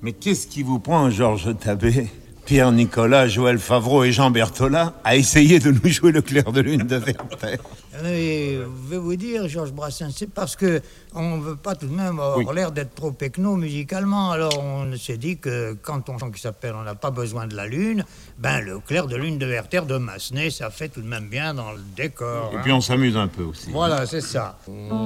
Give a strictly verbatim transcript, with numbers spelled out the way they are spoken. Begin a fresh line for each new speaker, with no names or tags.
Mais qu'est-ce qui vous prend, Georges Tabé, Pierre Nicolas, Joël Favreau et Jean Bertholin à essayer de nous jouer le clair de lune de Werther?
Et je vais vous dire, Georges Brassens, c'est parce que on veut pas tout de même avoir
Oui.
l'air d'être trop techno musicalement. Alors on s'est dit que quand on chante qui s'appelle On n'a pas besoin de la lune, ben le clair de lune de Werther de Massenet, ça fait tout de même bien dans le décor.
Et
hein.
puis on s'amuse un peu aussi.
Voilà, c'est ça.